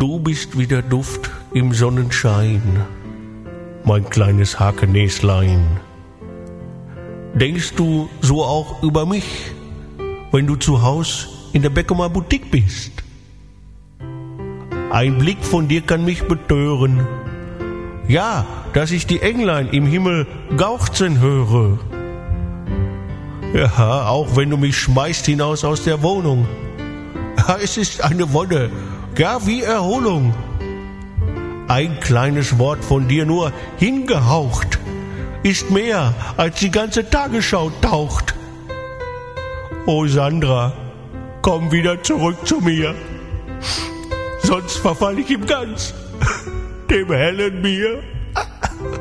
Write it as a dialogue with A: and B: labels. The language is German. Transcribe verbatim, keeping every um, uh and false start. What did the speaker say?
A: Du bist wie der Duft im Sonnenschein, mein kleines Hakenäslein. Denkst du so auch über mich, wenn du zu Haus in der Beckumer Boutique bist? Ein Blick von dir kann mich betören, ja, dass ich die Englein im Himmel gauchzen höre. Ja, auch wenn du mich schmeißt hinaus aus der Wohnung. Ja, es ist eine Wonne, ja, wie Erholung. Ein kleines Wort von dir nur hingehaucht ist mehr, als die ganze Tagesschau taucht. Oh Sandra, komm wieder zurück zu mir, sonst verfall ich ihm ganz dem hellen Bier.